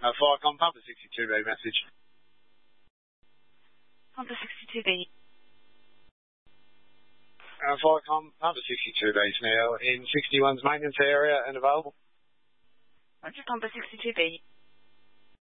Firecom, Pumper 62B message. Pumper 62B. Firecom, Pumper 62B's now in 61's maintenance area and available. Roger, Pumper 62B.